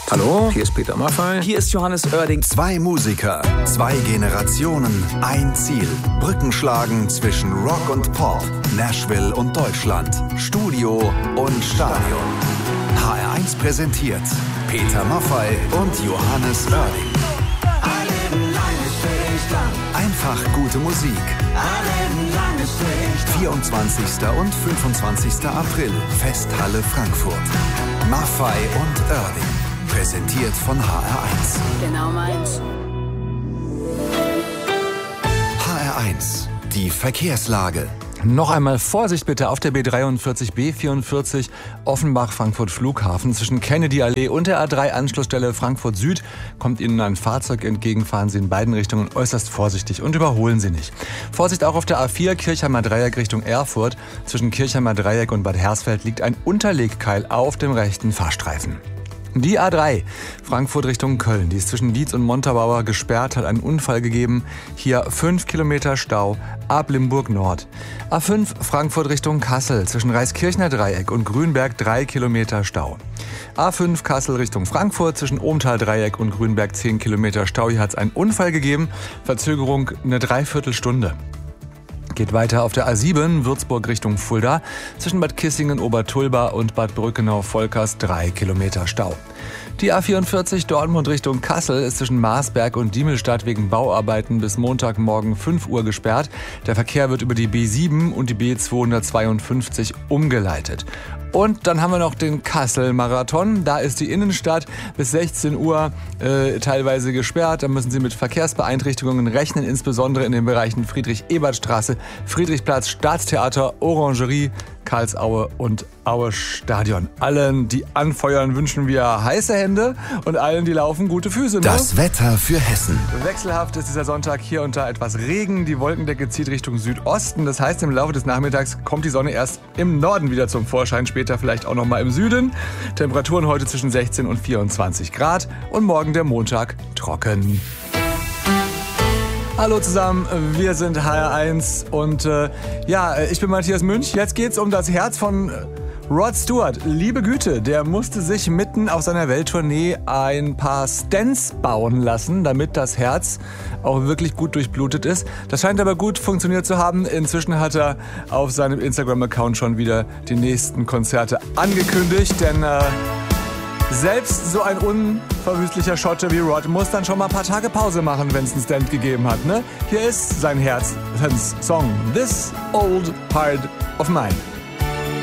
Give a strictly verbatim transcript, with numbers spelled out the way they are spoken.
Hallo, hier ist Peter Maffay. Hier ist Johannes Oerding. Zwei Musiker, zwei Generationen, ein Ziel. Brücken schlagen zwischen Rock und Pop, Nashville und Deutschland, Studio und Stadion. H R eins präsentiert Peter Maffay und Johannes Oerding. Einfach gute Musik. vierundzwanzigster und fünfundzwanzigster April, Festhalle Frankfurt. Maffay und Oerding. Präsentiert von H R eins. Genau meins. H R eins. Die Verkehrslage. Noch einmal Vorsicht bitte auf der B dreiundvierzig B vierundvierzig Offenbach-Frankfurt Flughafen. Zwischen Kennedy-Allee und der A drei Anschlussstelle Frankfurt Süd kommt Ihnen ein Fahrzeug entgegen. Fahren Sie in beiden Richtungen äußerst vorsichtig und überholen Sie nicht. Vorsicht auch auf der A vier Kirchheimer Dreieck Richtung Erfurt. Zwischen Kirchheimer Dreieck und Bad Hersfeld liegt ein Unterlegkeil auf dem rechten Fahrstreifen. Die A drei, Frankfurt Richtung Köln, die ist zwischen Dietz und Montabaur gesperrt, hat einen Unfall gegeben. Hier fünf Kilometer Stau ab Limburg Nord. A fünf, Frankfurt Richtung Kassel, zwischen Reiskirchner Dreieck und Grünberg drei Kilometer Stau. A fünf, Kassel Richtung Frankfurt, zwischen Ohmtal Dreieck und Grünberg zehn Kilometer Stau. Hier hat es einen Unfall gegeben, Verzögerung eine Dreiviertelstunde. Geht weiter auf der A sieben, Würzburg Richtung Fulda, zwischen Bad Kissingen, Obertulba und Bad Brückenau-Volkers drei Kilometer Stau. Die A vierundvierzig Dortmund Richtung Kassel ist zwischen Marsberg und Diemelstadt wegen Bauarbeiten bis Montagmorgen fünf Uhr gesperrt. Der Verkehr wird über die B sieben und die B zweihundertzweiundfünfzig umgeleitet. Und dann haben wir noch den Kassel-Marathon. Da ist die Innenstadt bis sechzehn Uhr äh, teilweise gesperrt. Da müssen Sie mit Verkehrsbeeinträchtigungen rechnen, insbesondere in den Bereichen Friedrich-Ebert-Straße, Friedrichsplatz, Staatstheater, Orangerie, Karlsaue und Aue Stadion. Allen, die anfeuern, wünschen wir heiße Hände und allen, die laufen, gute Füße. Ne? Das Wetter für Hessen. Wechselhaft ist dieser Sonntag, hier und da etwas Regen. Die Wolkendecke zieht Richtung Südosten. Das heißt, im Laufe des Nachmittags kommt die Sonne erst im Norden wieder zum Vorschein, später vielleicht auch noch mal im Süden. Temperaturen heute zwischen sechzehn und vierundzwanzig Grad und morgen der Montag trocken. Hallo zusammen, wir sind H R eins und äh, ja, ich bin Matthias Münch. Jetzt geht's um das Herz von Rod Stewart. Liebe Güte, der musste sich mitten auf seiner Welttournee ein paar Stents bauen lassen, damit das Herz auch wirklich gut durchblutet ist. Das scheint aber gut funktioniert zu haben. Inzwischen hat er auf seinem Instagram-Account schon wieder die nächsten Konzerte angekündigt, denn äh, selbst so ein unverwüstlicher Schotte wie Rod muss dann schon mal ein paar Tage Pause machen, wenn es einen Stand gegeben hat. Ne? Hier ist sein Herz, sein Song This Old Heart of Mine.